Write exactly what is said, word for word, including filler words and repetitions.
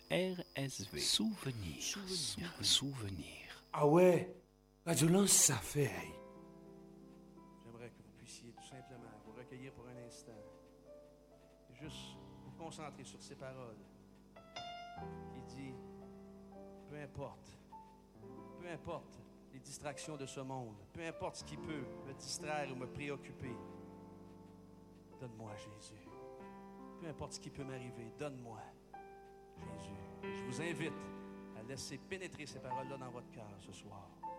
R S V. Souvenir. Souvenir. Souvenir. Ah ouais? Radio Lance, ça fait, hey. J'aimerais que vous puissiez tout simplement vous recueillir pour un instant. Et juste vous concentrer sur ces paroles. Qui dit, peu importe, peu importe les distractions de ce monde, peu importe ce qui peut me distraire ou me préoccuper, donne-moi Jésus. Peu importe ce qui peut m'arriver, donne-moi Jésus. Et je vous invite à laisser pénétrer ces paroles-là dans votre cœur ce soir.